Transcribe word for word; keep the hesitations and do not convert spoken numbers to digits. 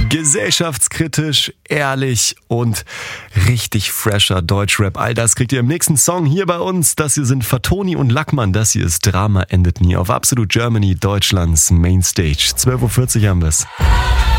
Gesellschaftskritisch, ehrlich und richtig fresher Deutschrap. All das kriegt ihr im nächsten Song hier bei uns. Das hier sind Fatoni und Lackmann. Das hier ist Drama endet nie auf Absolute Germany, Deutschlands Mainstage. zwölf Uhr vierzig haben wir's.